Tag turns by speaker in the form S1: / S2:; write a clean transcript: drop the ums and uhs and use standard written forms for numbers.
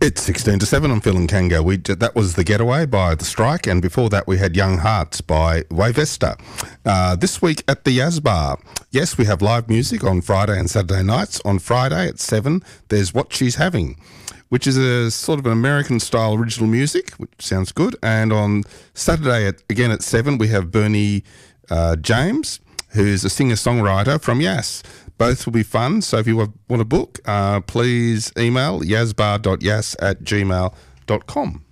S1: It's 16 to 7 on Phil and Kanga. That was The Getaway by The Strike, and before that we had Young Hearts by Wavesta. This week at the Yazbar, yes, we have live music on Friday and Saturday nights. On Friday at 7, there's What She's Having, which is a sort of an American-style original music, which sounds good. And on Saturday, again at 7, we have Bernie James, who's a singer-songwriter from Yass. Both will be fun, so if you want to book, please email yazbar.yass@gmail.com.